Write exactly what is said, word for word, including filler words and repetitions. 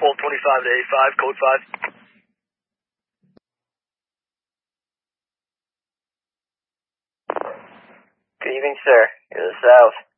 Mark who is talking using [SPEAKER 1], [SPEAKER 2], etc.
[SPEAKER 1] twelve twenty-five to A five, code five.
[SPEAKER 2] Good evening, sir. You're the South.